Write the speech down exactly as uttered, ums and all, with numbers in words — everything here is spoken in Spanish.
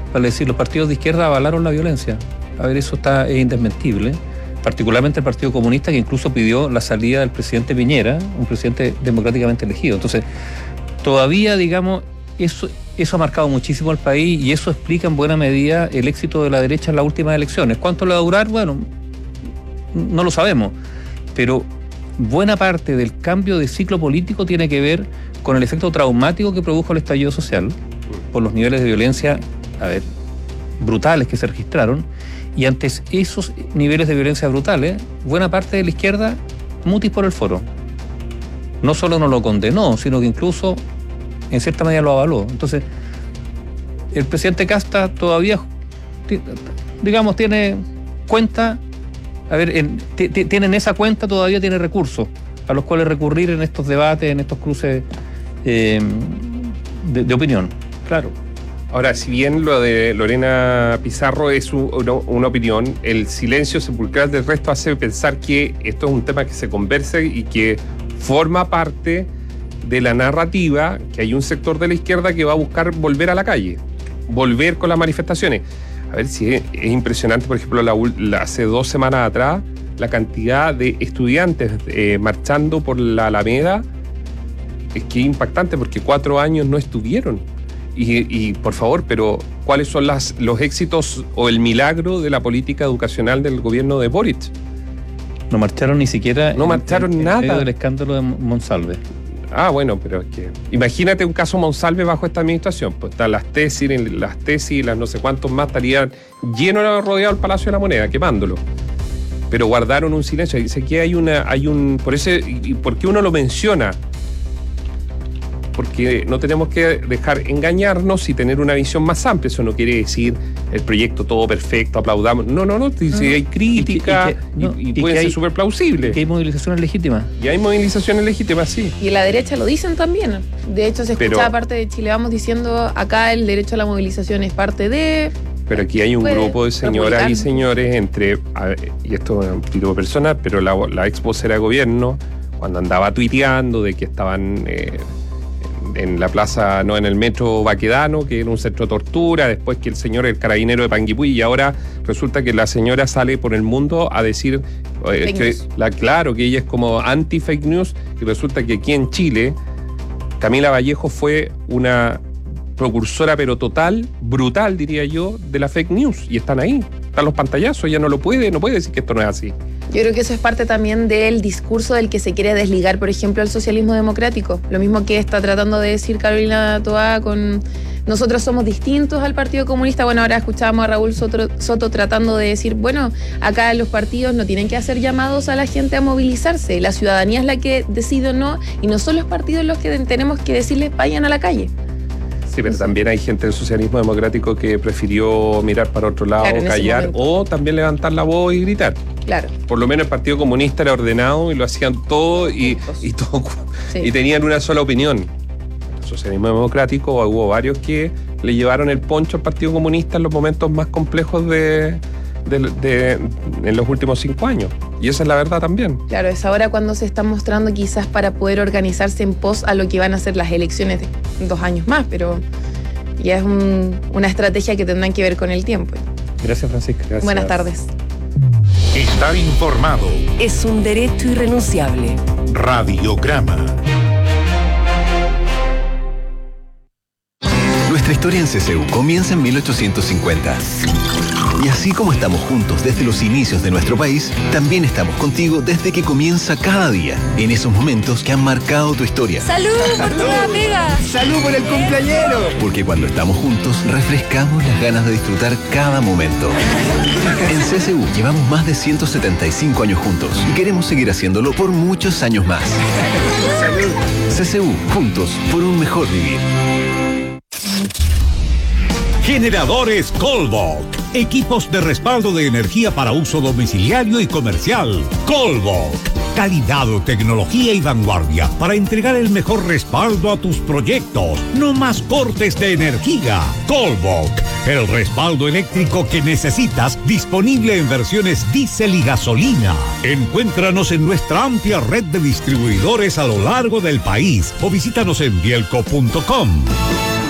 vale decir, los partidos de izquierda avalaron la violencia. A ver, eso está, es indesmentible. Particularmente el Partido Comunista, que incluso pidió la salida del presidente Piñera, un presidente democráticamente elegido. Entonces, todavía, digamos, eso, eso ha marcado muchísimo al país y eso explica en buena medida el éxito de la derecha en las últimas elecciones. ¿Cuánto le va a durar? Bueno, no lo sabemos, pero buena parte del cambio de ciclo político tiene que ver con el efecto traumático que produjo el estallido social, por los niveles de violencia, a ver, brutales que se registraron. Y ante esos niveles de violencia brutales, buena parte de la izquierda mutis por el foro. No solo no lo condenó, sino que incluso en cierta medida lo avaló. Entonces, el presidente Casta todavía, digamos, tiene cuenta, a ver, en, t- t- tiene en esa cuenta todavía tiene recursos a los cuales recurrir en estos debates, en estos cruces eh, de, de opinión. Claro. Ahora, si bien lo de Lorena Pizarro es un, una, una opinión, el silencio sepulcral del resto hace pensar que esto es un tema que se conversa y que forma parte de la narrativa, que hay un sector de la izquierda que va a buscar volver a la calle, volver con las manifestaciones. A ver si es, es impresionante, por ejemplo, la, la, hace dos semanas atrás, la cantidad de estudiantes eh, marchando por la Alameda, es que es impactante porque cuatro años no estuvieron. Y, y por favor, pero ¿cuáles son las, los éxitos o el milagro de la política educacional del gobierno de Boric? No marcharon ni siquiera. No en, marcharon en, en nada. En medio del escándalo de Monsalve. Ah, bueno, pero es que imagínate un caso Monsalve bajo esta administración. Pues están las tesis, las tesis, las no sé cuántos más estarían llenos rodeado el Palacio de la Moneda, quemándolo. Pero guardaron un silencio. Dice que hay una, hay un, por eso, y por qué uno lo menciona. Porque no tenemos que dejar engañarnos y tener una visión más amplia. Eso no quiere decir el proyecto todo perfecto, aplaudamos. No, no, no. Si no, hay crítica y, que, y, que, no, y, y puede ser súper plausible. Que hay movilizaciones legítimas. Y hay movilizaciones legítimas, sí. Y la derecha lo dicen también. De hecho, se escuchaba Pero, parte de Chile Vamos diciendo acá el derecho a la movilización es parte de... Pero aquí hay un grupo de señoras y señores entre, ver, y esto es un título personal, pero la, la ex vocera de gobierno, cuando andaba tuiteando de que estaban... Eh, en la plaza, no, en el metro Baquedano, que era un centro de tortura, después que el señor, el carabinero de Panguipulli, y ahora resulta que la señora sale por el mundo a decir, eh, que, la, claro, que ella es como anti-fake news, y resulta que aquí en Chile, Camila Vallejo fue una precursora, pero total, brutal, diría yo, de la fake news, y están ahí, están los pantallazos, ella no lo puede, no puede decir que esto no es así. Yo creo que eso es parte también del discurso del que se quiere desligar, por ejemplo, el socialismo democrático. Lo mismo que está tratando de decir Carolina Toá con nosotros somos distintos al Partido Comunista. Bueno, ahora escuchábamos a Raúl Soto, Soto tratando de decir, bueno, acá los partidos no tienen que hacer llamados a la gente a movilizarse. La ciudadanía es la que decide o no, y no son los partidos los que tenemos que decirles vayan a la calle. Sí, pero también hay gente del socialismo democrático que prefirió mirar para otro lado, claro, callar o también levantar la voz y gritar. Claro. Por lo menos el Partido Comunista era ordenado y lo hacían todo y, y, todo, sí. y tenían una sola opinión. El socialismo democrático, hubo varios que le llevaron el poncho al Partido Comunista en los momentos más complejos de, de, de, de en los últimos cinco años. Y esa es la verdad también. Claro, es ahora cuando se están mostrando quizás para poder organizarse en pos a lo que van a ser las elecciones de dos años más, pero ya es un, una estrategia que tendrán que ver con el tiempo. Gracias, Francisca. Gracias. Buenas tardes. Estar informado es un derecho irrenunciable. Radiograma. Nuestra historia en C C U comienza en mil ochocientos cincuenta. Y así como estamos juntos desde los inicios de nuestro país, también estamos contigo desde que comienza cada día, en esos momentos que han marcado tu historia. ¡Salud por tu nueva pega! ¡Salud por el cumpleañero! Porque cuando estamos juntos, refrescamos las ganas de disfrutar cada momento. En C C U llevamos más de ciento setenta y cinco años juntos y queremos seguir haciéndolo por muchos años más. ¡Salud! C C U, juntos por un mejor vivir. Generadores Colbach. Equipos de respaldo de energía para uso domiciliario y comercial. Colbach. Calidad, tecnología y vanguardia para entregar el mejor respaldo a tus proyectos. No más cortes de energía. Colbach. El respaldo eléctrico que necesitas, disponible en versiones diésel y gasolina. Encuéntranos en nuestra amplia red de distribuidores a lo largo del país o visítanos en bielco punto com.